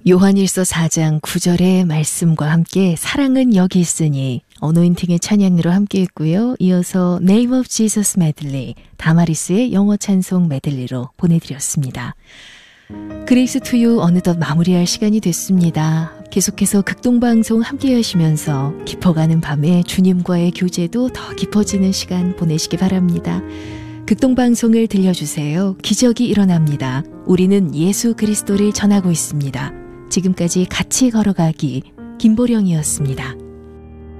요한일서 4장 9절의 말씀과 함께 사랑은 여기 있으니 어노인팅의 찬양으로 함께 했고요. 이어서 Name of Jesus 메들리, 다마리스의 영어 찬송 메들리로 보내드렸습니다. 그레이스 투유 어느덧 마무리할 시간이 됐습니다. 계속해서 극동방송 함께 하시면서 깊어가는 밤에 주님과의 교제도 더 깊어지는 시간 보내시기 바랍니다. 극동방송을 들려주세요. 기적이 일어납니다. 우리는 예수 그리스도를 전하고 있습니다. 지금까지 같이 걸어가기 김보령이었습니다.